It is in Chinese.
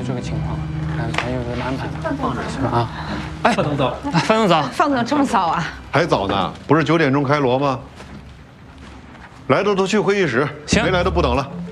这个情况，咱有个安排吧，是吧？啊， 哎，范总早， 范总早， 范总这么早啊？ 还早呢，不是9点钟开锣吗？来的都去会议室， 行没来的不等了。